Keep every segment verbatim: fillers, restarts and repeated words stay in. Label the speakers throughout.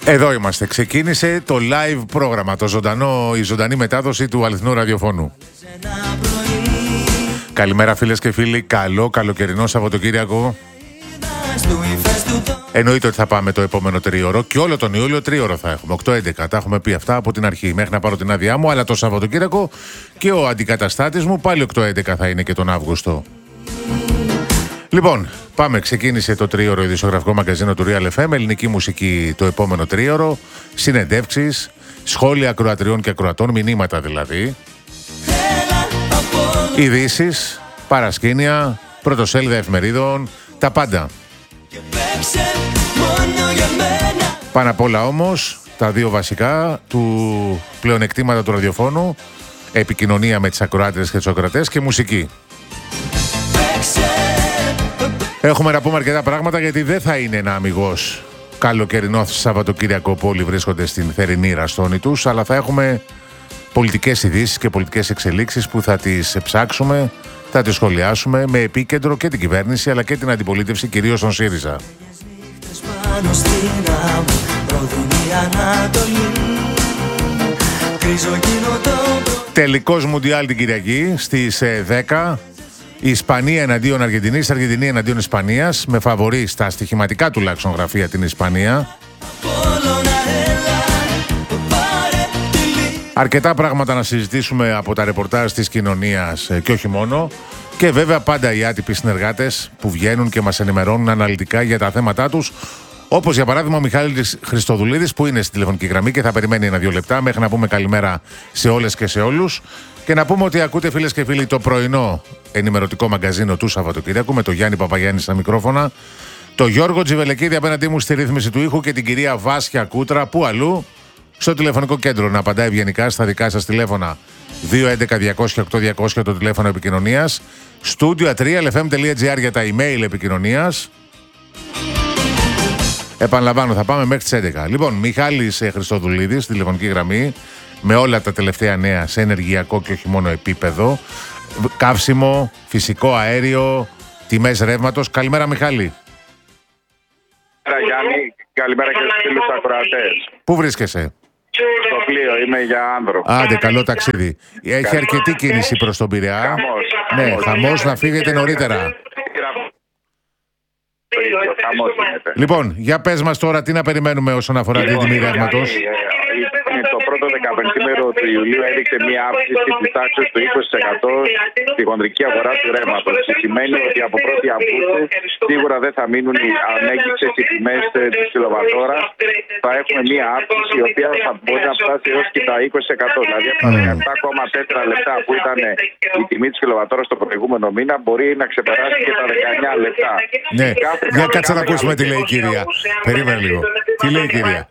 Speaker 1: Εδώ είμαστε. Ξεκίνησε το live πρόγραμμα, το ζωντανό, η ζωντανή μετάδοση του αληθινού ραδιοφώνου. Καλημέρα φίλες και φίλοι, καλό καλοκαιρινό Σαββατοκύριακο. Εννοείται ότι θα πάμε το επόμενο τρίωρο και όλο τον Ιούλιο τρίωρο θα έχουμε. οκτώ έντεκα, τα έχουμε πει αυτά από την αρχή μέχρι να πάρω την άδειά μου, αλλά το Σαββατοκύριακο και ο αντικαταστάτης μου πάλι οκτώ έντεκα θα είναι και τον Αύγουστο. Λοιπόν, πάμε. Ξεκίνησε το τρίωρο ειδησιογραφικό μαγκαζίνο του Real εφ εμ, ελληνική μουσική το επόμενο τρίωρο, συνεντεύξεις, σχόλια ακροατριών και ακροατών, μηνύματα δηλαδή, ειδήσεις, παρασκήνια, πρωτοσέλιδα εφημερίδων, τα πάντα. Πάνω απ' όλα όμως, τα δύο βασικά του πλεονεκτήματα του ραδιοφώνου, επικοινωνία με τις ακροάτες και τους ακροατές και μουσική. Έχουμε να πούμε αρκετά πράγματα γιατί δεν θα είναι ένα αμιγώς καλοκαιρινό Σαββατοκύριακο που όλοι βρίσκονται στην θερινή ραστόνη τους, αλλά θα έχουμε πολιτικές ειδήσεις και πολιτικές εξελίξεις που θα τις ψάξουμε, θα τις σχολιάσουμε με επίκεντρο και την κυβέρνηση αλλά και την αντιπολίτευση, κυρίως τον ΣΥΡΙΖΑ. Τελικός Μουντιάλ την Κυριακή στις δέκα. Η Ισπανία εναντίον Αργεντινής, η Αργεντινή εναντίον Ισπανίας, με φαβορί στα στοιχηματικά τουλάχιστον γραφεία την Ισπανία. Αρκετά πράγματα να συζητήσουμε από τα ρεπορτάζ της κοινωνίας και όχι μόνο. Και βέβαια πάντα οι άτυποι συνεργάτες που βγαίνουν και μας ενημερώνουν αναλυτικά για τα θέματά τους. Όπως για παράδειγμα ο Μιχάλης Χριστοδουλίδης που είναι στη τηλεφωνική γραμμή και θα περιμένει ένα-δύο λεπτά μέχρι να πούμε καλημέρα σε όλες και σε όλους. Και να πούμε ότι ακούτε φίλες και φίλοι το πρωινό ενημερωτικό μαγκαζίνο του Σαββατοκύριακου με τον Γιάννη Παπαγιάννη στα μικρόφωνα, το Γιώργο Τζιβελεκίδη απέναντί μου στη ρύθμιση του ήχου και την κυρία Βάσια Κούτρα που αλλού στο τηλεφωνικό κέντρο να απαντάει ευγενικά στα δικά σας τηλέφωνα. δύο έντεκα διακόσια οκτώ διακόσια το τηλέφωνο επικοινωνίας, studio at real f m dot g r για τα email επικοινωνίας. Επαναλαμβάνω, θα πάμε μέχρι τις έντεκα. Λοιπόν, Μιχάλης Χριστοδουλίδης, τηλεφωνική γραμμή, με όλα τα τελευταία νέα σε ενεργειακό και όχι μόνο επίπεδο, καύσιμο, φυσικό αέριο, τιμές ρεύματος. Καλημέρα Μιχάλη.
Speaker 2: Καλημέρα Γιάννη, καλημέρα και στους φίλους ακροατές.
Speaker 1: Πού βρίσκεσαι?
Speaker 2: Στο πλοίο, είμαι για Άνδρο.
Speaker 1: Άντε, καλό ταξίδι. Έχει αρκετή κίνηση προς τον Πειραιά.
Speaker 2: Χαμός.
Speaker 1: Ναι, χαμός, να φύγετε νωρίτερα.
Speaker 2: Χαμός γίνεται.
Speaker 1: Λοιπόν, για πες μας τώρα τι να περιμένουμε όσον αφορά την τιμή ρεύματος.
Speaker 2: Το πρώτο δεκαπεντήμερο του Ιουλίου έδειξε μία αύξηση της τάξης του είκοσι τοις εκατό στη χονδρική αγορά του ρεύματος. Σημαίνει ότι από πρώτη Αυγούστου σίγουρα δεν θα μείνουν οι ανέγγιξες οι τιμές της κιλοβατόρα. Θα έχουμε μία αύξηση η οποία θα μπορεί να φτάσει έως και τα είκοσι τοις εκατό. Δηλαδή από τα δεκαεπτά κόμμα τέσσερα λεπτά που ήταν η τιμή της κιλοβατόρας το προηγούμενο μήνα μπορεί να ξεπεράσει και τα δεκαεννιά λεπτά.
Speaker 1: Ναι, για κάτσε να ακούσουμε τι λέει η κυρία. Περίμενε λίγο. Τι λέει η κυρία?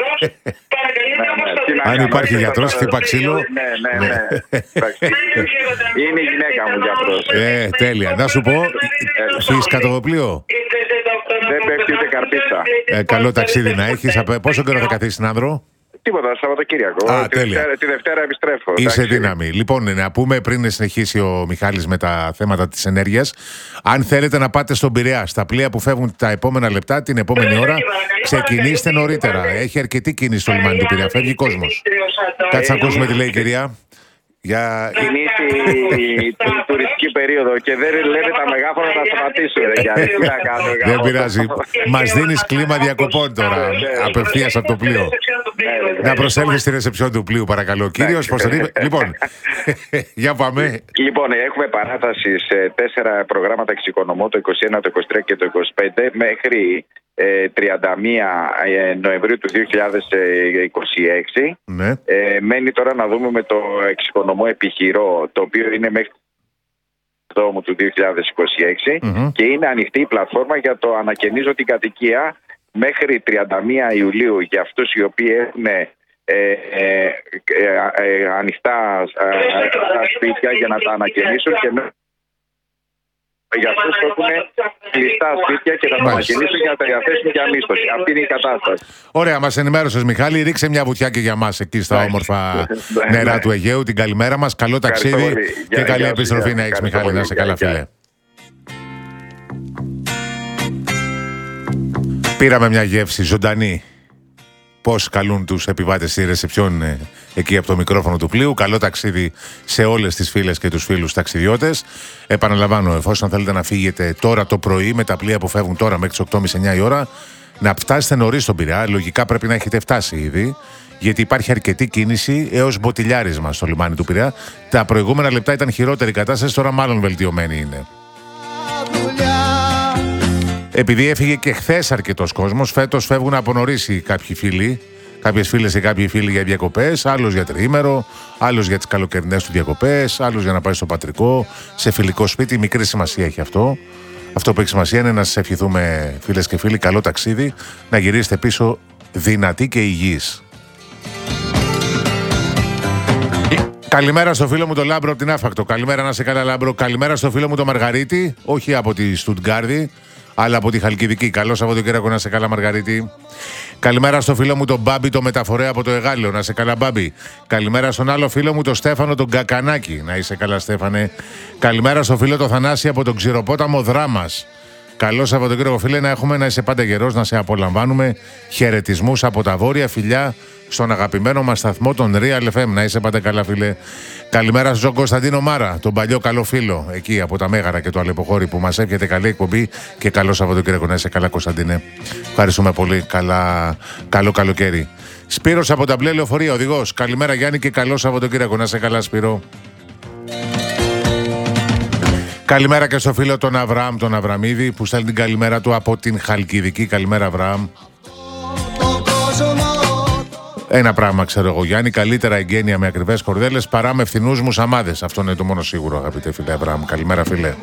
Speaker 1: Αν υπάρχει γιατρός, χτύπα ξύλο.
Speaker 2: Ναι, ναι, ναι. Είναι η γυναίκα μου γιατρός.
Speaker 1: Ε, τέλεια. Να σου πω, φύγεις κατοδοπλίο?
Speaker 2: Δεν πέφτει ούτε καρπίτσα.
Speaker 1: Ε, καλό ταξίδι να έχεις. Πόσο καιρό θα καθίσεις στην Άνδρο?
Speaker 2: Τίποτα, Σαββατοκύριακο.
Speaker 1: Α,
Speaker 2: τη, Δευτέρα, τη Δευτέρα επιστρέφω.
Speaker 1: Είσαι
Speaker 2: εντάξει.
Speaker 1: δύναμη. Λοιπόν, να πούμε πριν συνεχίσει ο Μιχάλης με τα θέματα της ενέργειας, αν θέλετε να πάτε στον Πειραιά, στα πλοία που φεύγουν τα επόμενα λεπτά, την επόμενη ώρα, ξεκινήστε νωρίτερα. Έχει αρκετή κίνηση στο λιμάνι του Πειραιά. Φεύγει κόσμος. Κάτσε να ακούσουμε τι λέει η κυρία. Για...
Speaker 2: Κινήσει την τουριστική περίοδο και δεν λένε τα μεγάφωνα να σταματήσουν.
Speaker 1: Δεν πειράζει. Μας δίνεις κλίμα διακοπών τώρα, απευθείας από το πλοίο. Να προσέλθεις στη ρεσεψιόν του πλοίου, παρακαλώ. Κύριος, πώς τον είπε. Λοιπόν, για πάμε.
Speaker 2: Λοιπόν, έχουμε παράταση σε τέσσερα προγράμματα εξοικονομώ, το είκοσι ένα, το είκοσι τρία και το είκοσι πέντε, μέχρι ε, τριάντα μία Νοεμβρίου του δύο χιλιάδες είκοσι έξι.
Speaker 1: Ναι.
Speaker 2: Ε, μένει τώρα να δούμε με το εξοικονομώ επιχειρώ, το οποίο είναι μέχρι το του δύο χιλιάδες είκοσι έξι mm-hmm. και είναι ανοιχτή η πλατφόρμα για το ανακαινίζω την κατοικία μέχρι τριάντα μία Ιουλίου για αυτούς οι οποίοι έχουν ε, ε, ε, ε, ανοιχτά ε, τα σπίτια για να τα ανακαινήσουν και για αυτούς που έχουν κλειστά σπίτια και θα τα ανακαινήσουν για να τα διαθέσουν για μίσθωση. Αυτή είναι η κατάσταση.
Speaker 1: Ωραία, μας ενημέρωσες Μιχάλη. Ρίξε μια βουτιά και για μας εκεί στα όμορφα νερά του Αιγαίου. Την καλημέρα μας. Καλό ταξίδι και καλή επιστροφή να έχεις, Μιχάλη. Να είσαι καλά, φίλε. Πήραμε μια γεύση ζωντανή πώς καλούν τους επιβάτες στη ρεσεψιόν ε, εκεί από το μικρόφωνο του πλοίου. Καλό ταξίδι σε όλες τις φίλες και τους φίλους ταξιδιώτες. Επαναλαμβάνω, εφόσον θέλετε να φύγετε τώρα το πρωί με τα πλοία που φεύγουν τώρα μέχρι τις οκτώ και μισή εννιά η ώρα, να φτάσετε νωρίς στον Πειραιά. Λογικά πρέπει να έχετε φτάσει ήδη, γιατί υπάρχει αρκετή κίνηση έως μποτιλιάρισμα στο λιμάνι του Πειραιά. Τα προηγούμενα λεπτά ήταν χειρότερη κατάσταση, τώρα μάλλον βελτιωμένη είναι. Επειδή έφυγε και χθες αρκετός κόσμος, φέτος φεύγουν από νωρίς κάποιοι φίλοι, κάποιες φίλες και κάποιοι φίλοι για διακοπές, άλλος για τριήμερο, άλλος για τις καλοκαιρινές του διακοπές, άλλος για να πάει στο πατρικό, σε φιλικό σπίτι. Μικρή σημασία έχει αυτό. Αυτό που έχει σημασία είναι να σας ευχηθούμε, φίλες και φίλοι, καλό ταξίδι, να γυρίσετε πίσω δυνατοί και υγιείς. Καλημέρα στο φίλο μου το Λάμπρο από την Άφακτο. Καλημέρα, να είσαι καλά, Λάμπρο. Καλημέρα στο φίλο μου το Μαργαρίτη, όχι από τη Στουτγκάρδη, αλλά από τη Χαλκιδική. Καλό Σαββατοκύριακο, να είσαι καλά, Μαργαρίτη. Καλημέρα στο φίλο μου τον Μπάμπη, το μεταφορέα από το Εγάλεο. Να είσαι καλά, Μπάμπη. Καλημέρα στον άλλο φίλο μου τον Στέφανο τον Κακανάκη. Να είσαι καλά, Στέφανε. Καλημέρα στο φίλο το Θανάση από τον Ξηροπόταμο Δράμας. Καλό Σαββατοκύριακο, φίλε, να έχουμε, να είσαι πάντα γερός, να σε απολαμβάνουμε. Χαιρετισμούς από τα βόρεια, φιλιά στον αγαπημένο μας σταθμό, τον Real εφ εμ. Να είσαι πάντα καλά, φίλε. Καλημέρα στον Κωνσταντίνο Μάρα, τον παλιό καλό φίλο εκεί από τα Μέγαρα και το Αλεποχώρι, που μας εύχεται καλή εκπομπή και καλό Σαββατοκύριακο. Να είσαι καλά, Κωνσταντίνε. Ευχαριστούμε πολύ. Καλά, καλό καλοκαίρι. Σπύρος από τα μπλε λεωφορεία, οδηγός. Καλημέρα, Γιάννη, και καλό Σαββατοκύριακο. Να είσαι καλά, Σπύρο. Καλημέρα και στο φίλο τον Αβραάμ, τον Αβραμίδη, που στέλνει την καλημέρα του από την Χαλκιδική. Καλημέρα, Αβραάμ. Ένα πράγμα ξέρω εγώ, Γιάννη, καλύτερα εγγένεια με ακριβές κορδέλες παρά με φθηνούς μουσαμάδες. Αυτό είναι το μόνο σίγουρο, αγαπητέ φίλε Αβραάμ. Καλημέρα, φίλε.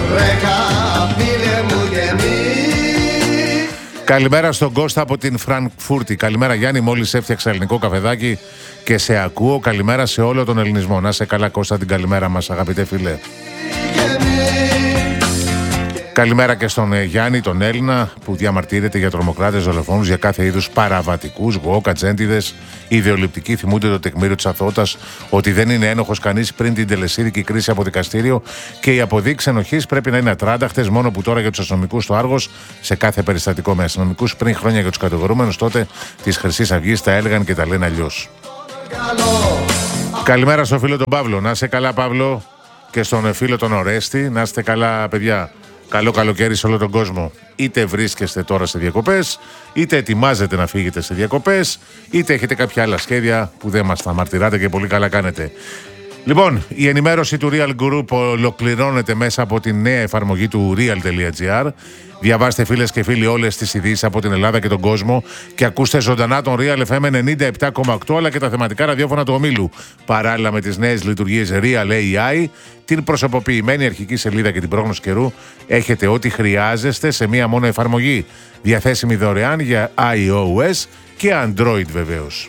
Speaker 1: Καλημέρα στον Κώστα από την Φραγκφούρτη. Καλημέρα, Γιάννη, μόλις έφτιαξα ελληνικό καφεδάκι και σε ακούω. Καλημέρα σε όλο τον ελληνισμό. Να σε καλά, Κώστα, την καλημέρα μας, αγαπητέ φίλε. Καλημέρα και στον ε, Γιάννη, τον Έλληνα, που διαμαρτύρεται για τρομοκράτες, δολοφόνους, για κάθε είδους παραβατικούς, γουόκα, τζέντιδες, ιδεολειπτικοί. Θυμούνται το τεκμήριο της αθωότητας ότι δεν είναι ένοχος κανείς πριν την τελεσίδικη κρίση από δικαστήριο και οι αποδείξεις ενοχής πρέπει να είναι ατράνταχτες, μόνο που τώρα για τους αστυνομικούς στο Άργος, σε κάθε περιστατικό με αστυνομικούς, πριν χρόνια για τους κατηγορούμενους τότε της Χρυσής Αυγής, τα έλεγαν και τα λένε αλλιώς. Καλημέρα στον φίλο τον Παύλο. Να είσαι καλά, Παύλο, και στον φίλο τον Ορέστη. Να είστε καλά, παιδιά. Καλό καλοκαίρι σε όλο τον κόσμο. Είτε βρίσκεστε τώρα σε διακοπές, είτε ετοιμάζετε να φύγετε σε διακοπές, είτε έχετε κάποια άλλα σχέδια που δεν μας τα μαρτυράτε και πολύ καλά κάνετε. Λοιπόν, η ενημέρωση του Real Group ολοκληρώνεται μέσα από τη νέα εφαρμογή του real.gr. Διαβάστε, φίλες και φίλοι, όλες τις ειδήσεις από την Ελλάδα και τον κόσμο και ακούστε ζωντανά τον Real εφ εμ ενενήντα επτά κόμμα οκτώ, αλλά και τα θεματικά ραδιόφωνα του ομίλου. Παράλληλα με τις νέες λειτουργίες Real έι άι, την προσωποποιημένη αρχική σελίδα και την πρόγνωση καιρού, έχετε ό,τι χρειάζεστε σε μία μόνο εφαρμογή. Διαθέσιμη δωρεάν για iOS και Android βεβαίως.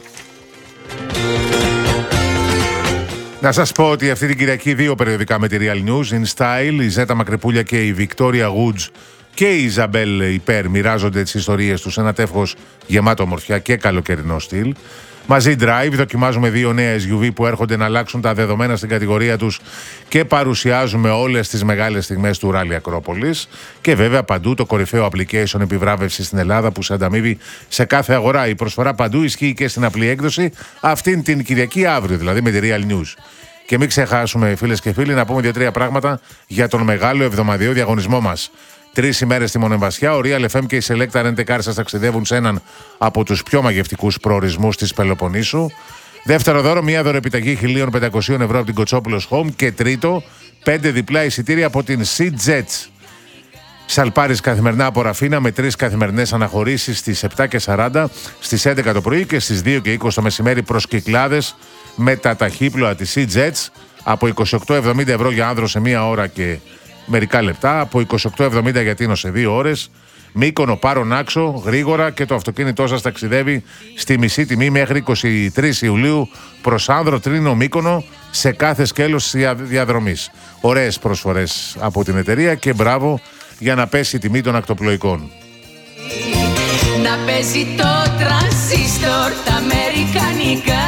Speaker 1: Να σας πω ότι αυτή την Κυριακή δύο περιοδικά με τη Real News, In Style, η Ζέτα Μακρυπούλια και η Victoria Woods και η Ιζαμπέλ Υπέρ μοιράζονται τις ιστορίες τους, ένα τεύχος γεμάτο ομορφιά και καλοκαιρινό στυλ. Μαζί Drive δοκιμάζουμε δύο νέα ες γιου βι που έρχονται να αλλάξουν τα δεδομένα στην κατηγορία τους και παρουσιάζουμε όλες τις μεγάλες στιγμές του Rally Ακρόπολης. Και βέβαια παντού το κορυφαίο application επιβράβευση στην Ελλάδα που σε ανταμείβει σε κάθε αγορά. Η προσφορά παντού ισχύει και στην απλή έκδοση αυτήν την Κυριακή, αύριο δηλαδή, με τη Real News. Και μην ξεχάσουμε, φίλες και φίλοι, να πούμε δύο-τρία πράγματα για τον μεγάλο εβδομαδιαίο διαγωνισμό μας. Τρεις ημέρες στη Μονεμβασιά, ο Real εφ εμ και η Selecta Rent a Car σας ταξιδεύουν σε έναν από τους πιο μαγευτικούς προορισμούς της Πελοποννήσου. Δεύτερο δώρο, μια δωρεπιταγή χίλια πεντακόσια ευρώ από την Κοτσόπουλος Home. Και τρίτο, πέντε διπλά εισιτήρια από την Sea-Jets. Σαλπάρης καθημερινά από Ραφίνα με τρεις καθημερινές αναχωρήσεις στις επτά και σαράντα, στις έντεκα το πρωί και στις δύο και είκοσι το μεσημέρι προς Κυκλάδες με τα ταχύπλοα της Sea-Jets από είκοσι οκτώ εβδομήντα ευρώ για άνδρο σε μία ώρα και μερικά λεπτά, από είκοσι οκτώ εβδομήντα για τίνο σε δύο ώρες. Μύκονο, Πάρον, Άξο, γρήγορα, και το αυτοκίνητό σας ταξιδεύει στη μισή τιμή μέχρι είκοσι τρεις Ιουλίου προς Άνδρο, Τρίνο, Μύκονο σε κάθε σκέλος της διαδρομής. Ωραίες προσφορές από την εταιρεία και μπράβο για να πέσει η τιμή των ακτοπλοϊκών. Να παίζει το τρανσίστορ τα αμερικανικά.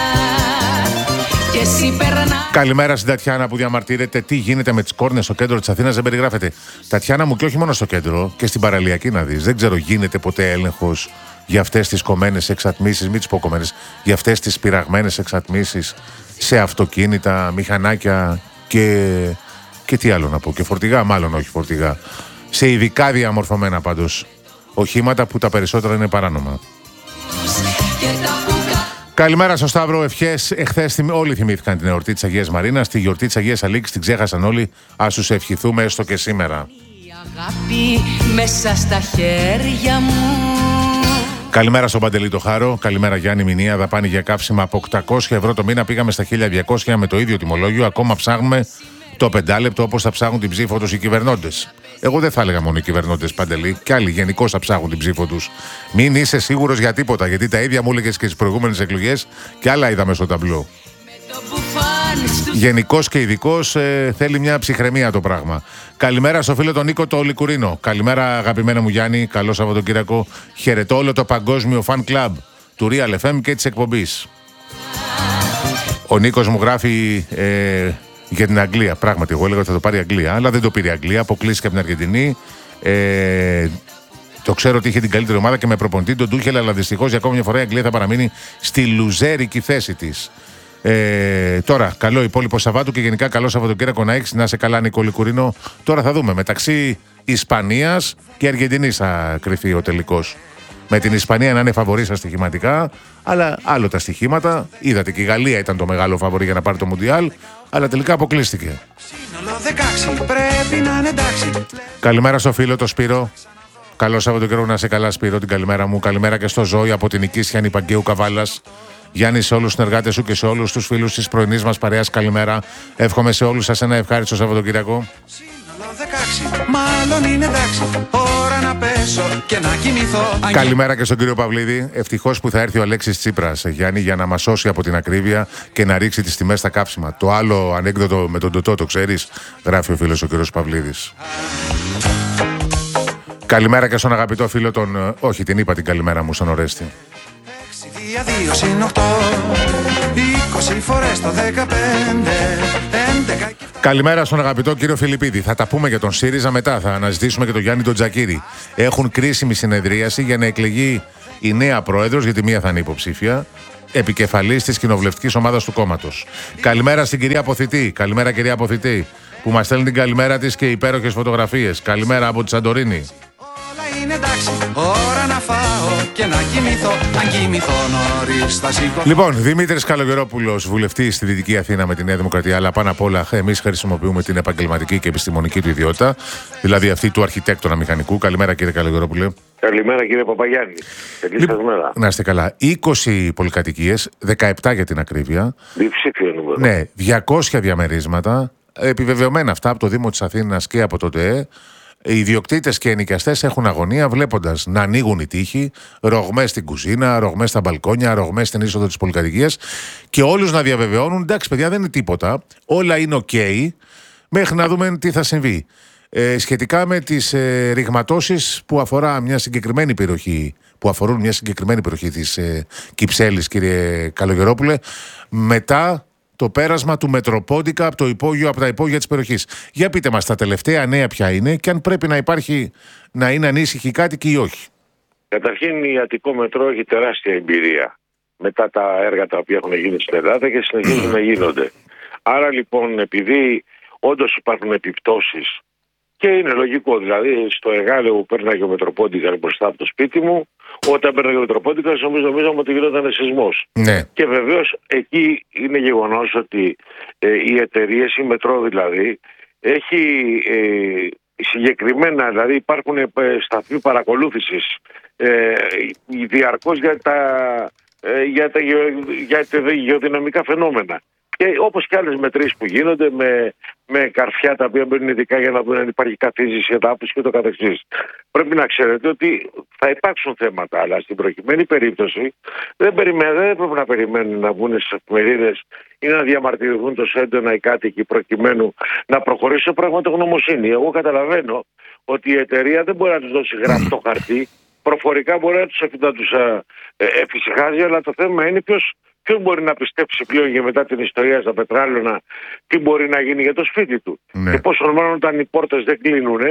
Speaker 1: Καλημέρα στην Τατιάνα που διαμαρτύρεται τι γίνεται με τις κόρνες στο κέντρο της Αθήνας. Δεν περιγράφεται. Τατιάνα μου, και όχι μόνο στο κέντρο, και στην παραλιακή να δεις. Δεν ξέρω, γίνεται ποτέ έλεγχος για αυτές τις κομμένες εξατμίσεις, μην τις πω κομμένες, για αυτές τις πειραγμένες εξατμίσεις σε αυτοκίνητα, μηχανάκια και, και τι άλλο να πω, και φορτηγά, μάλλον όχι φορτηγά, σε ειδικά διαμορφωμένα πάντως οχήματα που τα περισσότερα είναι παράνομα. Καλημέρα στο Σταύρο, ευχές. Εχθές όλοι θυμήθηκαν την εορτή της Αγίας Μαρίνας, τη γιορτή της Αγίας Αλίκης την ξέχασαν όλοι. Ας τους ευχηθούμε έστω και σήμερα.
Speaker 3: Η αγάπη μέσα στα χέρια μου.
Speaker 1: Καλημέρα στον Παντελή το Χάρο. Καλημέρα Γιάννη Μηνία. Δαπάνη για κάψιμα από οκτακόσια ευρώ το μήνα. Πήγαμε στα χίλια διακόσια με το ίδιο τιμολόγιο. Ακόμα ψάχνουμε το πεντάλεπτο όπως θα ψάχνουν την ψήφο τους οι κυβερνώντες. Εγώ δεν θα έλεγα μόνο οι κυβερνώντες, Παντελή. Κι άλλοι γενικώς θα ψάχνουν την ψήφο τους. Μην είσαι σίγουρος για τίποτα. Γιατί τα ίδια μου έλεγες και στις προηγούμενες εκλογές και άλλα είδαμε στο ταμπλό. Γενικώς και ειδικώς ε, θέλει μια ψυχραιμία το πράγμα. Καλημέρα στο φίλο τον Νίκο το Λικουρίνο. Καλημέρα αγαπημένα μου Γιάννη. Καλό Σαββατοκύριακο. Χαιρετώ όλο το παγκόσμιο fan club του Real εφ εμ και της εκπομπής. Ο Νίκος μου γράφει ε, για την Αγγλία. Πράγματι, εγώ έλεγα ότι θα το πάρει η Αγγλία, αλλά δεν το πήρε η Αγγλία. Αποκλείστηκε από την Αργεντινή. Ε, το ξέρω ότι είχε την καλύτερη ομάδα και με προπονητή τον Τούχελ, αλλά δυστυχώς για ακόμη μια φορά η Αγγλία θα παραμείνει στη λουζέρικη θέση της. Ε, τώρα, καλό υπόλοιπο Σαββάτου και γενικά καλό Σαββατοκύριακο να έχεις. Να είσαι καλά, Νίκο Λικουρίνο. Τώρα θα δούμε. Μεταξύ Ισπανίας και Αργεντινής θα κρυφθεί ο τελικός. Με την Ισπανία να είναι φαβορί στα στοιχηματικά, αλλά άλλο τα στοιχήματα. Είδατε και η Γαλλία ήταν το μεγάλο φαβορί για να πάρει το Μουντιάλ, αλλά τελικά αποκλείστηκε. Καλημέρα στο φίλο το Σπύρο. Καλό Σαββατοκύριακο να είσαι καλά, Σπύρο. Την καλημέρα μου. Καλημέρα και στο Ζώη από την Οικίσια Νηπαγκαίου Καβάλας. Γιάννη, σε όλους τους συνεργάτες σου και σε όλους τους φίλους της πρωινής μας παρέας, καλημέρα. Εύχομαι σε όλους σας ένα ευχάριστο Σαββατοκύριακο. Καλημέρα και στον κύριο Παυλίδη. Ευτυχώς που θα έρθει ο Αλέξης Τσίπρας, Γιάννη, για να μας σώσει από την ακρίβεια και να ρίξει τις τιμές στα κάψιμα. Το άλλο ανέκδοτο με τον Τωτό, το ξέρεις, γράφει ο φίλος ο κύριος Παυλίδης. Καλημέρα και στον αγαπητό φίλο τον... Όχι, την είπα την καλημέρα μου στον Ορέστη. Καλημέρα στον αγαπητό κύριο Φιλιππίδη. Θα τα πούμε για τον ΣΥΡΙΖΑ μετά. Θα αναζητήσουμε και τον Γιάννη τον Τζακίρη. Έχουν κρίσιμη συνεδρίαση για να εκλεγεί η νέα πρόεδρος, γιατί μία θα είναι υποψήφια, επικεφαλής της κοινοβουλευτικής ομάδας του κόμματος. Καλημέρα στην κυρία Αποθητή. Καλημέρα κυρία Αποθητή, που μας στέλνει την καλημέρα της και υπέροχες φωτογραφίες. Καλημέρα από τη Σαντορίνη. Είναι εντάξει, ώρα να φάω και να κοιμηθώ. Αν κοιμηθώ νωρίς θα σηκωθώ. Λοιπόν, Δημήτρης Καλογερόπουλος, βουλευτής στη Δυτική Αθήνα με τη Νέα Δημοκρατία, αλλά πάνω απ' όλα εμείς χρησιμοποιούμε την επαγγελματική και επιστημονική του ιδιότητα, δηλαδή αυτή του αρχιτέκτονα μηχανικού. Καλημέρα κύριε Καλογερόπουλε.
Speaker 4: Καλημέρα κύριε Παπαγιάννη. Καλή σας μέρα.
Speaker 1: Να είστε καλά. είκοσι πολυκατοικίες, δεκαεπτά για την ακρίβεια.
Speaker 4: Διψήφιο νούμερο.
Speaker 1: Ναι, διακόσια διαμερίσματα, επιβεβαιωμένα αυτά από το Δήμο της Αθήνας και από το ΤΕΕ. Οι ιδιοκτήτες και οι ενοικιαστές έχουν αγωνία βλέποντας να ανοίγουν οι τοίχοι, ρογμές στην κουζίνα, ρογμές στα μπαλκόνια, ρογμές στην είσοδο της πολυκατοικίας και όλους να διαβεβαιώνουν: εντάξει, παιδιά, δεν είναι τίποτα. Όλα είναι οκ, okay, μέχρι να δούμε τι θα συμβεί. Ε, σχετικά με τις ε, ρηγματώσεις που αφορά μια συγκεκριμένη περιοχή, που αφορούν μια συγκεκριμένη περιοχή της ε, Κυψέλης, κύριε Καλογερόπουλε, μετά το πέρασμα του Μετροπόντικα από, το υπόγειο, από τα υπόγεια της περιοχής. Για πείτε μας τα τελευταία νέα ποια είναι και αν πρέπει να υπάρχει, να είναι ανήσυχοι κάτοικοι ή όχι.
Speaker 4: Καταρχήν η Αττικό Μετρό έχει τεράστια εμπειρία μετά τα έργα τα οποία έχουν γίνει στην Ελλάδα και συνεχίζουν να γίνονται. Άρα λοιπόν, επειδή όντως υπάρχουν επιπτώσεις και είναι λογικό, δηλαδή στο εργάλεο που πέρναγε ο Μετροπόντικα μπροστά από το σπίτι μου, όταν πέρναγε ο Μετροπόντικα, νομίζω νομίζαμε ότι γινόταν σεισμός.
Speaker 1: Ναι.
Speaker 4: Και βεβαίως εκεί είναι γεγονός ότι ε, οι εταιρείες, η Μετρό δηλαδή, έχει ε, συγκεκριμένα, δηλαδή υπάρχουν ε, σταθμοί παρακολούθησης ε, διαρκώς για τα, ε, για τα, για τα γεωδυναμικά φαινόμενα. Και όπως και άλλες μετρήσεις που γίνονται με, με καρφιά τα οποία μπαίνουν ειδικά για να δουν αν υπάρχει καθίζηση, εδάφους και το καθεξής. Πρέπει να ξέρετε ότι θα υπάρξουν θέματα, αλλά στην προκειμένη περίπτωση δεν, περιμέ, δεν πρέπει να περιμένουν να βγουν στις εφημερίδες ή να διαμαρτυρηθούν τόσο έντονα οι κάτοικοι προκειμένου να προχωρήσει σε πραγματογνωμοσύνη. Εγώ καταλαβαίνω ότι η εταιρεία δεν μπορεί να τους δώσει γραπτό χαρτί, προφορικά μπορεί να τους, να τους ε, εφησυχάζει, αλλά το θέμα είναι ποιος. Ποιος μπορεί να πιστέψει πλέον και μετά την ιστορία στα πετράλαινα τι μπορεί να γίνει για το σπίτι του. Ναι. Και πόσο μάλλον όταν οι πόρτες δεν κλείνουν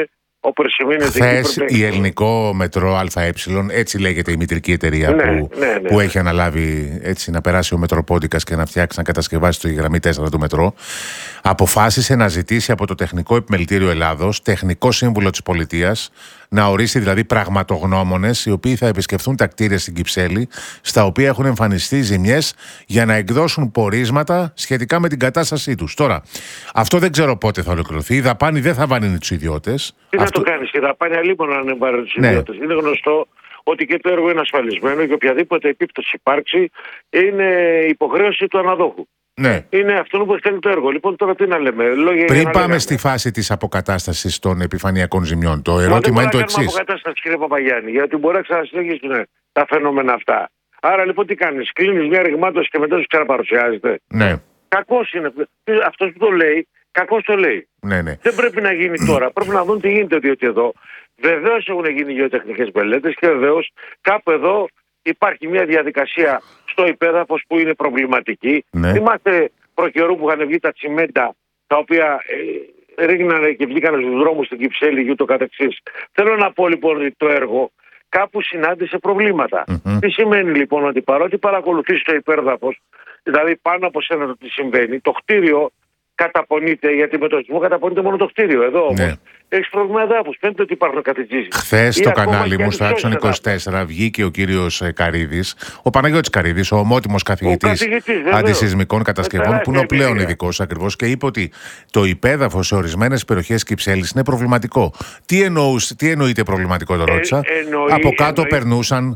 Speaker 4: Όπως σημαίνει
Speaker 1: χθες πρέπει... η Ελληνικό Μετρό ΑΕ, έτσι λέγεται η μητρική εταιρεία ναι, που, ναι, ναι, που έχει αναλάβει έτσι, να περάσει ο Μετροπόντικας και να φτιάξει, να κατασκευάσει τη γραμμή τέσσερα του Μετρό, αποφάσισε να ζητήσει από το Τεχνικό Επιμελητήριο Ελλάδος, τεχνικό σύμβουλο της πολιτείας, να ορίσει δηλαδή πραγματογνώμονες οι οποίοι θα επισκεφθούν τα κτίρια στην Κυψέλη, στα οποία έχουν εμφανιστεί ζημιές, για να εκδώσουν πορίσματα σχετικά με την κατάστασή τους. Τώρα, αυτό δεν ξέρω πότε θα ολοκληρωθεί. Η δαπάνη δεν θα βαρύνει τους ιδιώτες.
Speaker 4: Τι
Speaker 1: αυτό...
Speaker 4: θα το κάνεις, η δαπάνη αλίμονο να είναι βαρύνει τους ιδιώτες. Είναι γνωστό ότι και το έργο είναι ασφαλισμένο και οποιαδήποτε επίπτωση υπάρξει είναι υποχρέωση του αναδόχου.
Speaker 1: Ναι.
Speaker 4: Είναι αυτό που εκτελεί το έργο. Λοιπόν, τώρα τι να λέμε. Λόγια
Speaker 1: Πριν
Speaker 4: να
Speaker 1: πάμε
Speaker 4: λέγαμε.
Speaker 1: στη φάση της αποκατάστασης των επιφανειακών ζημιών, το ερώτημα είναι το εξής.
Speaker 4: Δεν αποκατάσταση, κύριε Παπαγιάννη, γιατί μπορεί να ξανασυνεχίσουν τα φαινόμενα αυτά. Άρα λοιπόν τι κάνεις, κλείνεις μια ρηγμάτωση και μετά σου ξαναπαρουσιάζεται.
Speaker 1: Ναι.
Speaker 4: Κακός είναι. Αυτός που το λέει, κακός το λέει.
Speaker 1: Ναι, ναι.
Speaker 4: Δεν πρέπει να γίνει τώρα. Πρέπει να δουν τι γίνεται, διότι εδώ βεβαίως έχουν γίνει γεωτεχνικές μελέτες και βεβαίως κάπου εδώ υπάρχει μια διαδικασία στο υπέδαφος που είναι προβληματική.
Speaker 1: Ναι.
Speaker 4: Θυμάστε προκαιρού που είχαν βγει τα τσιμέντα τα οποία ε, ρίγνανε και βγήκαν στους δρόμους στην Κυψέλη και ούτω καθεξής. Θέλω να πω λοιπόν ότι το έργο κάπου συνάντησε προβλήματα. Mm-hmm. Τι σημαίνει λοιπόν ότι παρότι παρακολουθείς το υπέδαφος, δηλαδή πάνω από σένα το τι συμβαίνει, το κτίριο καταπονείται, γιατί με το σεισμό καταπονείται μόνο το κτίριο. Εδώ όμως ναι. Έχεις προβλήματα εδάφους. Φαίνεται ότι υπάρχουν κατητζήσεις.
Speaker 1: Χθες στο κανάλι μου, στο Άξον είκοσι τέσσερα, βγήκε ο κύριος Καρίδης, ο Παναγιώτης Καρίδης, ο ομότιμος καθηγητής αντισεισμικών κατασκευών, που είναι ο πλέον ειδικός ακριβώς, και είπε ότι το υπέδαφος σε ορισμένες περιοχές Κυψέλης είναι προβληματικό. Τι, εννοούς, τι εννοείται προβληματικό, το ρώτησα. Ε, εννοεί, από κάτω εννοεί. περνούσαν.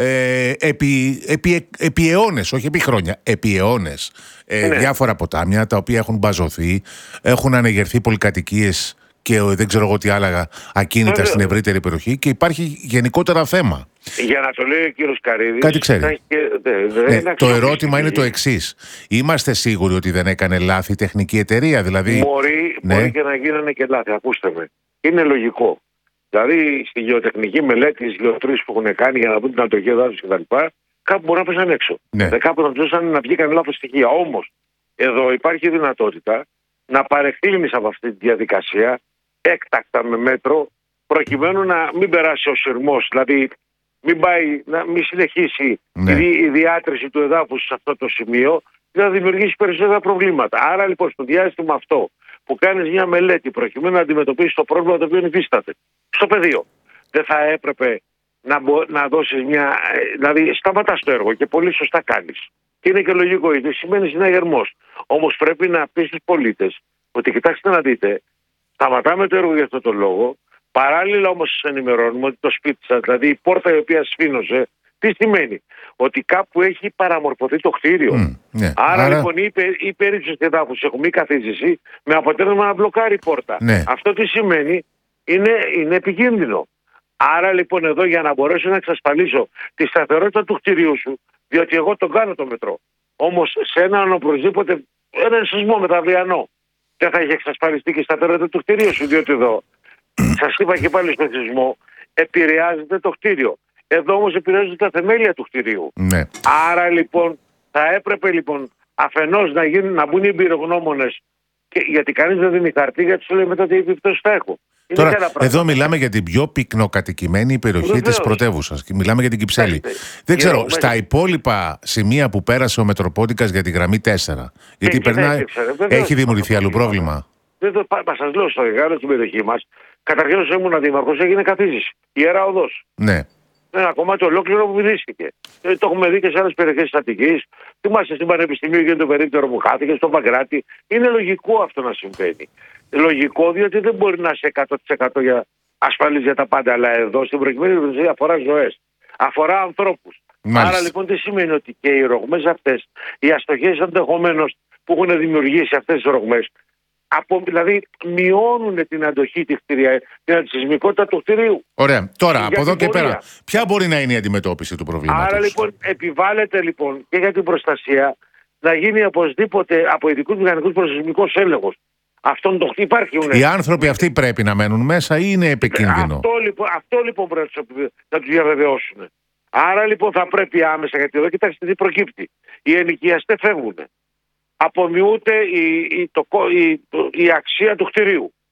Speaker 1: Ε, επί, επί, επί αιώνες, όχι επί χρόνια, επί αιώνες ε, ναι. διάφορα ποτάμια τα οποία έχουν μπαζωθεί, έχουν ανεγερθεί πολυκατοικίες και δεν ξέρω εγώ τι άλλα ακίνητα ναι, στην ευρύτερη περιοχή, και υπάρχει γενικότερα θέμα.
Speaker 4: Για να το λέει ο κύριος Καρίδης,
Speaker 1: κάτι ξέρει.
Speaker 4: Και, δε, δε,
Speaker 1: ναι,
Speaker 4: δε,
Speaker 1: το ερώτημα είναι το εξής. Είμαστε σίγουροι ότι δεν έκανε λάθη η τεχνική εταιρεία? Δηλαδή,
Speaker 4: μπορεί,
Speaker 1: ναι.
Speaker 4: μπορεί και να γίνανε και λάθη, ακούστε με. Είναι λογικό. Δηλαδή στη γεωτεχνική μελέτη, τις γεωτρήσεις που έχουν κάνει για να δουν την αντοχή εδάφους κτλ., κάπου μπορεί να πέσαν έξω. Ναι. Ε, κάπου να τους να βγήκαν λάθος στοιχεία. Όμως, εδώ υπάρχει δυνατότητα να παρεκκλίνεις από αυτή τη διαδικασία έκτακτα με μέτρο, προκειμένου να μην περάσει ο σειρμός, δηλαδή μην, πάει, να μην συνεχίσει ναι. η, η διάτρηση του εδάφους σε αυτό το σημείο και να δημιουργήσει περισσότερα προβλήματα. Άρα λοιπόν στο διάστημα αυτό που κάνεις μια μελέτη προκειμένου να αντιμετωπίσεις το πρόβλημα το οποίο υφίσταται στο πεδίο, δεν θα έπρεπε να, μπο, να δώσεις μια... Δηλαδή σταματάς το έργο και πολύ σωστά κάνεις. Και είναι και λογικό, γιατί σημαίνει συναγερμός. Όμως πρέπει να πεις στους πολίτες ότι κοιτάξτε να δείτε, σταματάμε το έργο για αυτό το λόγο, παράλληλα όμως σας ενημερώνουμε ότι το σπίτι σας, δηλαδή η πόρτα η οποία σφήνωσε, τι σημαίνει? Ότι κάπου έχει παραμορφωθεί το κτίριο. Mm, yeah. Άρα, Άρα λοιπόν η, η περίπτωση εδάφους έχουμε καθίζηση με αποτέλεσμα να μπλοκάρει η πόρτα. Ναι. Αυτό τι σημαίνει? Είναι, είναι επικίνδυνο. Άρα λοιπόν εδώ για να μπορέσω να εξασφαλίσω τη σταθερότητα του κτιρίου σου, διότι εγώ τον κάνω το μετρό, όμως σε έναν οπωσδήποτε έναν σεισμό μεταβιανό δεν θα έχει εξασφαλιστεί και η σταθερότητα του κτιρίου σου, διότι εδώ σας είπα και πάλι στο σεισμό επηρεάζεται το κτίριο. Εδώ όμως επηρεάζονται τα θεμέλια του κτιρίου. Ναι. Άρα λοιπόν θα έπρεπε λοιπόν αφενός να, γίνουν, να μπουν οι εμπειρογνώμονες, γιατί κανείς δεν δίνει χαρτί, γιατί σου λέει μετά τι επιπτώσεις θα έχω.
Speaker 1: Τώρα, εδώ μιλάμε για την πιο πυκνοκατοικημένη περιοχή Βεβαίως. της πρωτεύουσας. Μιλάμε για την Κυψέλη. Έχετε. Δεν ξέρω, Γερό, στα μέσα. υπόλοιπα σημεία που πέρασε ο Μετροπόντικας για τη γραμμή τέσσερα, γιατί έχει, περνάει, έχει δημιουργηθεί άλλο πρόβλημα. Δεν
Speaker 4: το μα σας λέω στο Γάλλο, στην περιοχή μας, καταρχήν όσο ήμουν δήμαρχος έγινε καθίζηση. Η Ιερά Οδός.
Speaker 1: Ναι.
Speaker 4: Ένα κομμάτι ολόκληρο που βυθίστηκε. Ε, το έχουμε δει και σε άλλες περιοχές της Αττικής. Θυμάστε στην Πανεπιστημίου γίνεται το περίπτερο που χάθηκε, στο Παγκράτη. Είναι λογικό αυτό να συμβαίνει. Λογικό, διότι δεν μπορεί να είσαι εκατό τοις εκατό για ασφαλής για τα πάντα. Αλλά εδώ στην προκειμένη περίπτωση αφορά ζωές. Αφορά ανθρώπους. Μάλιστα. Άρα λοιπόν τι σημαίνει? Ότι και οι ρογμές αυτές, οι αστοχές ενδεχομένως που έχουν δημιουργήσει αυτές τις ρογμές, από, δηλαδή μειώνουν την αντοχή, τη κτηρια, την αντισυσμικότητα του κτηρίου.
Speaker 1: Ωραία. Τώρα, από εδώ και πέρα, ποια μπορεί να είναι η αντιμετώπιση του προβλήματος?
Speaker 4: Άρα λοιπόν επιβάλλεται λοιπόν και για την προστασία να γίνει οπωσδήποτε από ειδικούς μηχανικούς προσυσμικός έλεγχος. Αυτόν το υπάρχει.
Speaker 1: Οι άνθρωποι αυτοί πρέπει να μένουν μέσα ή είναι επικίνδυνο?
Speaker 4: Αυτό λοιπόν, αυτό λοιπόν πρέπει να τους διαβεβαιώσουν. Άρα λοιπόν θα πρέπει άμεσα, γιατί εδώ κοιτάξτε τι προκύπτει. Οι ενοικιαστές φεύγουν. Απομειούται η, η, το, η, το, η αξία του κτηρίου.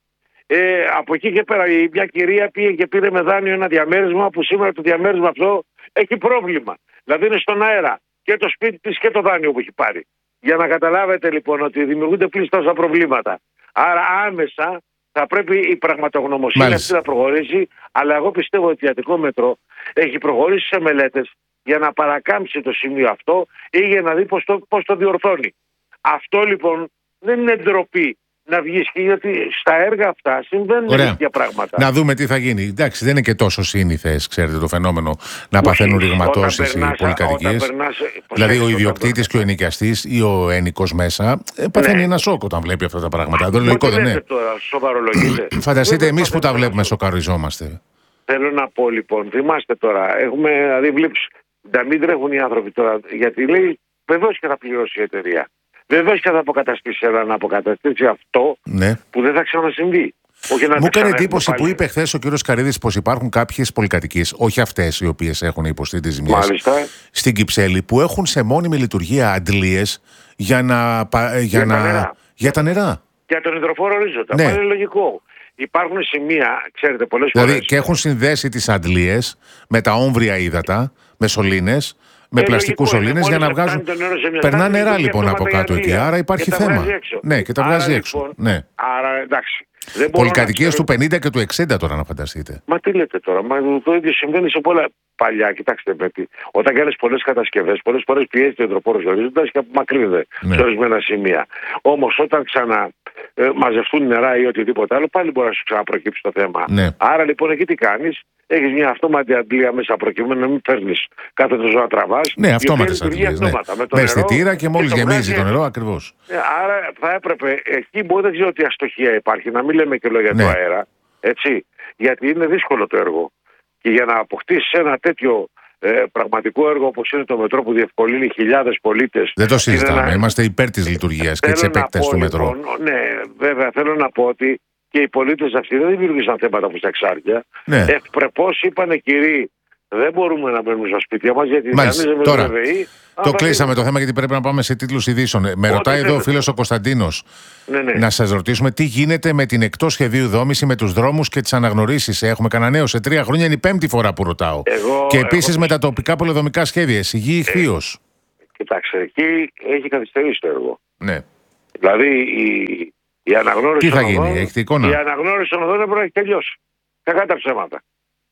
Speaker 4: Ε, από εκεί και πέρα η μια κυρία πήγε και πήρε με δάνειο ένα διαμέρισμα που σήμερα το διαμέρισμα αυτό έχει πρόβλημα. Δηλαδή είναι στον αέρα και το σπίτι της και το δάνειο που έχει πάρει. Για να καταλάβετε λοιπόν ότι δημιουργούνται πλήρως τόσα προβλήματα. Άρα άμεσα θα πρέπει η πραγματογνωμοσύνη αυτή να προχωρήσει, αλλά εγώ πιστεύω ότι το Ιατρικό Μέτρο έχει προχωρήσει σε μελέτες για να παρακάμψει το σημείο αυτό ή για να δει πώς το, πώς το διορθώνει. Αυτό λοιπόν δεν είναι ντροπή να βγει, γιατί στα έργα αυτά συμβαίνουν τέτοια πράγματα.
Speaker 1: Να δούμε τι θα γίνει. Εντάξει, δεν είναι και τόσο σύνηθες, ξέρετε, το φαινόμενο να παθαίνουν ρηγματώσεις οι πολυκατοικίες. Δηλαδή, ο ιδιοκτήτης και ο ενοικιαστής ή ο ενοικός μέσα παθαίνει ναι. ένα σοκ όταν βλέπει αυτά τα πράγματα. Δεν λογικό δεν είναι. Φανταστείτε, εμείς που τα βλέπουμε, σοκαριζόμαστε.
Speaker 4: Θέλω να πω λοιπόν, θυμάστε τώρα, έχουμε δηλαδή βλήψει να μην τρέχουν οι άνθρωποι τώρα, γιατί λέει βεβαίως και θα πληρώσει η εταιρεία. Βεβαίως και θα αποκαταστήσει ένα να αποκαταστήσει αυτό ναι. που δεν θα ξανασυμβεί. Όχι να
Speaker 1: Μου έκανε εντύπωση που είπε χθες ο κύριος Καρύδης πως υπάρχουν κάποιες πολυκατοικίες, όχι αυτές οι οποίες έχουν υποστεί τις ζημιές, στην Κυψέλη, που έχουν σε μόνιμη λειτουργία αντλίες για, να, για,
Speaker 4: για,
Speaker 1: να,
Speaker 4: τα νερά.
Speaker 1: για τα νερά.
Speaker 4: Για τον υδροφόρο ορίζοντα.
Speaker 1: Ναι.
Speaker 4: Είναι λογικό. Υπάρχουν σημεία, ξέρετε, πολλές
Speaker 1: δηλαδή,
Speaker 4: φορές.
Speaker 1: Και έχουν συνδέσει τις αντλίες με τα όμβρια ύδατα, με σωλήνες. Με ε, πλαστικού σωλήνες για να βγάζουν. Περνά νερά λοιπόν από κάτω εκεί. Άρα υπάρχει θέμα. Ναι, και τα βγάζει έξω.
Speaker 4: Λοιπόν,
Speaker 1: ναι.
Speaker 4: Άρα εντάξει.
Speaker 1: Πολυκατοικίες του πενήντα και του εξήντα τώρα να φανταστείτε.
Speaker 4: Μα τι λέτε τώρα. Μα το ίδιο συμβαίνει σε πολλά παλιά. Κοιτάξτε πρέπει. Όταν κάνεις πολλές κατασκευές, πολλές φορές πιέζεται ο υδροπόρος ορίζοντας και απομακρύνεται ναι. σε ορισμένα σημεία. Όμως όταν ξανα ε, μαζευτούν νερά ή οτιδήποτε άλλο, πάλι μπορεί να σου ξαναπροκύψει το θέμα.
Speaker 1: Ναι.
Speaker 4: Άρα λοιπόν εκεί τι κάνεις. Έχεις μια αυτόματη αντλία μέσα προκειμένου να μην φέρνεις κάθε τόσο να τραβάς.
Speaker 1: Ναι, αυτόματες αντλίες. Ναι. Με, με αισθητήρα και μόλις γεμίζει το νερό, ακριβώς.
Speaker 4: Ναι, άρα θα έπρεπε, εκεί μπορεί δεν ξέρω ότι αστοχία υπάρχει, να μην λέμε και λόγια ναι. του αέρα. Έτσι, γιατί είναι δύσκολο το έργο. Και για να αποκτήσεις ένα τέτοιο ε, πραγματικό έργο όπως είναι το μετρό που διευκολύνει χιλιάδες πολίτες.
Speaker 1: Δεν το συζητάμε. Ένα... Είμαστε υπέρ της λειτουργίας και της επέκτασης του μετρό.
Speaker 4: Λοιπόν, ναι, βέβαια θέλω να πω ότι. Και οι πολίτες αυτοί δεν δημιουργήσαν θέματα από στα εξάρτια. Ναι. Ευπρεπώς είπανε κυρίοι, δεν μπορούμε να μπαίνουμε στα σπίτια μας γιατί κανείς
Speaker 1: τώρα, βεβαιεί, το κλείσαμε το θέμα γιατί πρέπει να πάμε σε τίτλους ειδήσεων. Με Ό, ρωτάει εδώ ο φίλος ο Κωνσταντίνος
Speaker 4: ναι, ναι.
Speaker 1: να σας ρωτήσουμε τι γίνεται με την εκτός σχεδίου δόμηση, με τους δρόμους και τις αναγνωρίσεις. Έχουμε κανένα νέο σε τρία χρόνια, είναι η πέμπτη φορά που ρωτάω.
Speaker 4: Εγώ,
Speaker 1: και επίσης
Speaker 4: εγώ...
Speaker 1: με τα τοπικά πολεοδομικά σχέδια, Αιγύη Ιχθύος.
Speaker 4: Ε, κοιτάξτε, εκεί έχει καθυστερήσει το έργο.
Speaker 1: Ναι.
Speaker 4: Δηλαδή η. Η αναγνώριση
Speaker 1: τι θα
Speaker 4: των
Speaker 1: γίνει,
Speaker 4: οδών,
Speaker 1: έχετε εικόνα.
Speaker 4: Η αναγνώριση των οδών δεν μπορεί να έχει τελειώσει. Κακά τα ψέματα.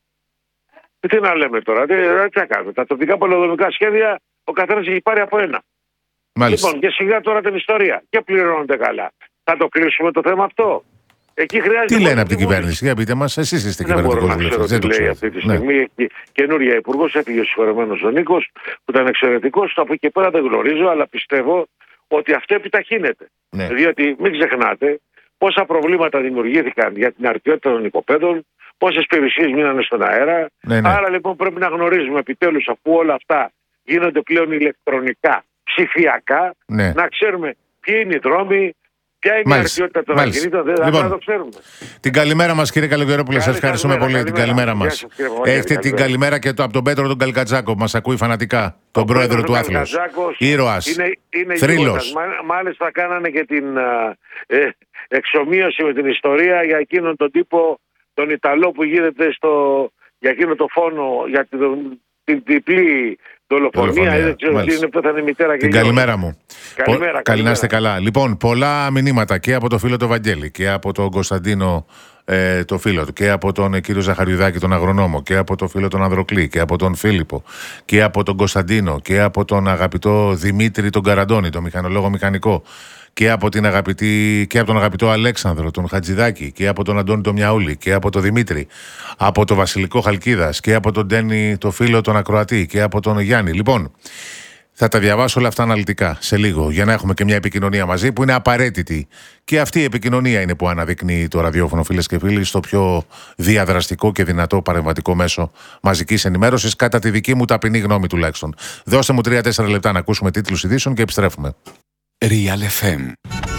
Speaker 4: Τι να λέμε τώρα, τι, τι θα κάνουμε. Τα τοπικά πολεοδομικά σχέδια ο καθένας έχει πάρει από ένα.
Speaker 1: Μάλιστα.
Speaker 4: Λοιπόν, και σιγά τώρα την ιστορία. Και πληρώνονται καλά. Θα το κλείσουμε το θέμα αυτό. Εκεί χρειάζεται.
Speaker 1: Τι λένε από την κυβέρνηση, για πείτε μας, εσείς είστε κυβερνητικός βουλευτής.
Speaker 4: Δεν το ξέρω. Αυτή τη στιγμή ναι. έχει καινούρια υπουργός, έφυγε ο συγχωρεμένος ο Νίκος, που ήταν εξαιρετικός. Από εκεί και πέρα δεν γνωρίζω, αλλά πιστεύω ότι αυτό επιταχύνεται. Ναι. Διότι μην ξεχνάτε πόσα προβλήματα δημιουργήθηκαν για την αρτιότητα των οικοπαίδων, πόσες περιουσίες μείνανε στον αέρα.
Speaker 1: Ναι, ναι.
Speaker 4: Άρα λοιπόν πρέπει να γνωρίζουμε επιτέλους, αφού όλα αυτά γίνονται πλέον ηλεκτρονικά, ψηφιακά, ναι. να ξέρουμε ποιοι είναι οι δρόμοι, ποια είναι Μάλιστα. η αρτιότητα των ακινήτων. Δεν λοιπόν, θα το ξέρουμε.
Speaker 1: Την καλημέρα μας κύριε Καλογερόπουλε, σας ευχαριστούμε καλημέρα, πολύ. Καλημέρα. Την καλημέρα μας. Έχετε την καλημέρα και το, από τον Πέτρο τον Καλκατζάκο που μας ακούει φανατικά. Τον ο πρόεδρο του Άθλος. Ήρωας.
Speaker 4: Είναι, είναι
Speaker 1: θρύλος.
Speaker 4: Μάλιστα κάνανε και την ε, εξομοίωση με την ιστορία για εκείνον τον τύπο, τον Ιταλό που γίνεται στο, για εκείνο το φόνο, για την, την διπλή δολοφονία. Δεν ξέρω τι είναι, πέθανε η μητέρα και
Speaker 1: την καλημέρα μου.
Speaker 4: Καλημέρα.
Speaker 1: Καλή να είστε καλά. Λοιπόν, πολλά μηνύματα και από το φίλο του Βαγγέλη και από τον Κωνσταντίνο ε, το φίλο του και από τον κύριο Ζαχαριουδάκη τον αγρονόμο και από τον φίλο τον Ανδροκλή και από τον Φίλιππο και από τον Κωνσταντίνο και από τον αγαπητό Δημήτρη τον Καραντώνη, τον μηχανολόγο μηχανικό και από, την αγαπητή, και από τον αγαπητό Αλέξανδρο τον Χατζηδάκη και από τον Αντώνη τον Μιαούλη και από τον Δημήτρη, από τον Βασιλικό Χαλκίδας και από τον Ντένι το φίλο τον Ακροατή και από τον Γιάννη. Λοιπόν, θα τα διαβάσω όλα αυτά αναλυτικά σε λίγο για να έχουμε και μια επικοινωνία μαζί που είναι απαραίτητη. Και αυτή η επικοινωνία είναι που αναδεικνύει το ραδιόφωνο, φίλες και φίλοι, στο πιο διαδραστικό και δυνατό παρεμβατικό μέσο μαζικής ενημέρωσης, κατά τη δική μου ταπεινή γνώμη τουλάχιστον. Δώστε μου τρία τέσσερα λεπτά να ακούσουμε τίτλους ειδήσεων και επιστρέφουμε.
Speaker 5: Real εφ εμ.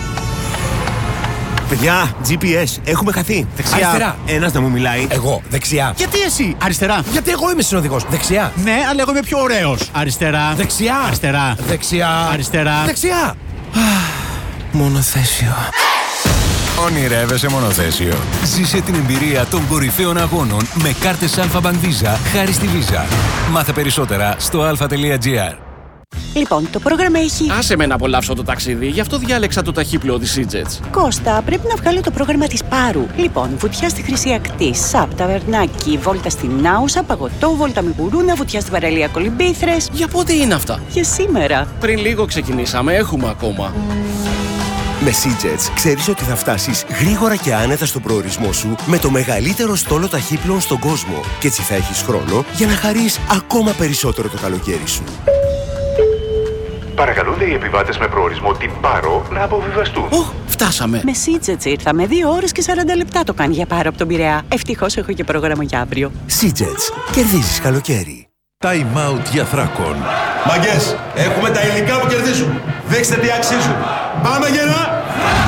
Speaker 6: Παιδιά, τζι πι ες, έχουμε χαθεί. Δεξιά.
Speaker 7: Αριστερά.
Speaker 6: Ένας να μου μιλάει.
Speaker 7: Εγώ. Δεξιά.
Speaker 6: Γιατί εσύ?
Speaker 7: Αριστερά.
Speaker 6: Γιατί εγώ είμαι συνοδηγός. Δεξιά.
Speaker 7: Ναι, αλλά εγώ είμαι πιο ωραίος. Αριστερά.
Speaker 6: Δεξιά.
Speaker 7: Αριστερά.
Speaker 6: Δεξιά.
Speaker 7: Αριστερά.
Speaker 6: Δεξιά. Μονοθέσιο.
Speaker 5: Ονειρεύεσαι μονοθέσιο? Ζήσε την εμπειρία των κορυφαίων αγώνων με κάρτες Alpha Bank Visa χάρη στη Visa. Μάθε περισσότερα στο αλφα τελεία τζι άρ.
Speaker 8: Λοιπόν, το πρόγραμμα έχει...
Speaker 9: Άσε με να απολαύσω το ταξίδι, γι' αυτό διάλεξα το ταχύπλοο της Sea-Jets.
Speaker 8: Κώστα, πρέπει να βγάλω το πρόγραμμα της Πάρου. Λοιπόν, βουτιά στη Χρυσή Ακτή, ΣΑΠ, ταβερνάκι, βόλτα στην Άουσα, παγωτό, βόλτα με γουρούνα, βουτιά στην παραλία Κολυμπήθρες.
Speaker 9: Για πότε είναι αυτά?
Speaker 8: Για σήμερα.
Speaker 9: Πριν λίγο ξεκινήσαμε, έχουμε ακόμα.
Speaker 6: Με Sea-Jets ξέρεις ότι θα φτάσεις γρήγορα και άνετα στον προορισμό σου με το μεγαλύτερο στόλο ταχύπλων στον κόσμο. Και έτσι θα έχεις χρόνο για να χαρείς ακόμα περισσότερο το καλοκαίρι σου.
Speaker 10: Παρακαλούνται οι επιβάτες με προορισμό την Πάρο να αποβιβαστούν.
Speaker 9: Οχ, φτάσαμε.
Speaker 8: Με Sea-Jets ήρθαμε. Δύο ώρες και σαράντα λεπτά το κάνει για Πάρο από τον Πειραιά. Ευτυχώς έχω και πρόγραμμα για αύριο.
Speaker 6: Sea-Jets. Κερδίζεις καλοκαίρι.
Speaker 11: Time out για Θράκον.
Speaker 12: Μαγκές, έχουμε τα υλικά που κερδίζουν. Δείξτε τι αξίζουν. Πάμε γερά!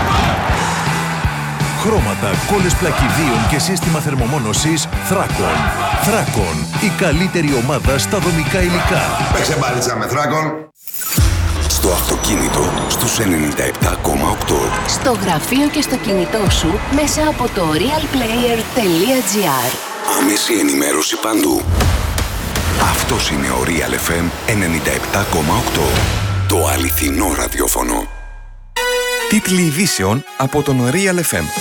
Speaker 11: Χρώματα, κόλλες πλακιδίων και σύστημα θερμομόνωσης Θράκον. Θράκον, η καλύτερη ομάδα στα δομικά υλικά.
Speaker 12: Παίξε μπάλιτσα με Θράκον.
Speaker 5: Στο αυτοκίνητο στους ενενήντα επτά κόμμα οκτώ.
Speaker 3: Στο γραφείο και στο κινητό σου μέσα από το real player τελεία τζι άρ.
Speaker 5: Άμεση ενημέρωση παντού. Αυτός είναι ο Real εφ εμ ενενήντα επτά κόμμα οκτώ. Το αληθινό ραδιόφωνο. Τίτλοι ειδήσεων από τον Real εφ εμ.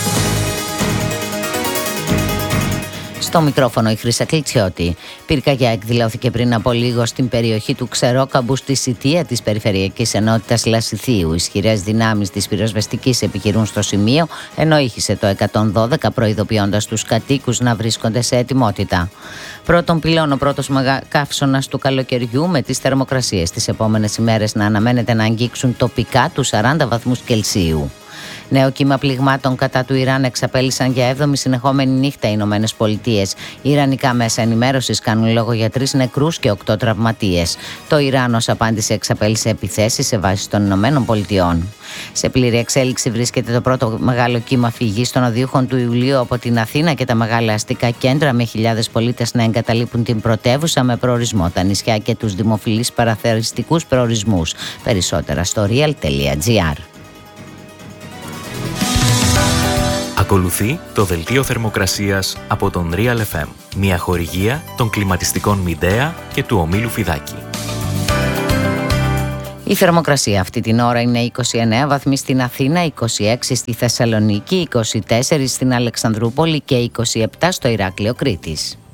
Speaker 13: Στο μικρόφωνο η Χρύσα Κλητσιώτη. Πυρκαγιά εκδηλώθηκε πριν από λίγο στην περιοχή του Ξερόκαμπου στη Σιτία της Περιφερειακής Ενότητας Λασιθίου. Ισχυρές δυνάμεις της πυροσβεστικής επιχειρούν στο σημείο, ενώ ήχησε το εκατόν δώδεκα προειδοποιώντας τους κατοίκους να βρίσκονται σε ετοιμότητα. Πρώτον πυλών ο πρώτος καύσωνας του καλοκαιριού, με τις θερμοκρασίες τις επόμενες ημέρες να αναμένεται να αγγίξουν τοπικά τους σαράντα βαθμούς Κελσίου. Νέο κύμα πληγμάτων κατά του Ιράν εξαπέλυσαν για έβδομη συνεχόμενη νύχτα οι Ηνωμένες Πολιτείες. Οι ιρανικά μέσα ενημέρωσης κάνουν λόγο για τρεις νεκρούς και οκτώ τραυματίες. Το Ιράν ως απάντηση εξαπέλυσε επιθέσεις σε βάσεις των Ηνωμένων Πολιτειών. Σε πλήρη εξέλιξη βρίσκεται το πρώτο μεγάλο κύμα φυγής των οδείουχων του Ιουλίου από την Αθήνα και τα μεγάλα αστικά κέντρα, με χιλιάδες πολίτες να εγκαταλείπουν την πρωτεύουσα με προορισμό τα νησιά και τους δημοφιλείς παραθεριστικούς προορισμούς. Περισσότερα στο real τελεία τζι άρ.
Speaker 14: Ακολουθεί το δελτίο θερμοκρασίας από τον Real εφ εμ, μια χορηγία των κλιματιστικών Μιντέα και του ομίλου Φιδάκη.
Speaker 13: Η θερμοκρασία αυτή την ώρα είναι είκοσι εννέα βαθμοί στην Αθήνα, είκοσι έξι στη Θεσσαλονίκη, είκοσι τέσσερα στην Αλεξανδρούπολη και είκοσι επτά στο Ηράκλειο Κρήτης.